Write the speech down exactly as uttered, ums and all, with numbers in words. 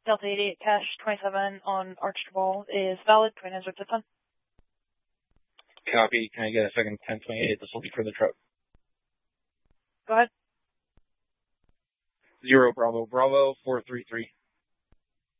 Delta eighty-eight cash twenty-seven on Archibald is valid. Twin has a ton. Copy. Can I get a second ten twenty-eight? This will be for the truck. Go ahead. Zero Bravo Bravo four three three.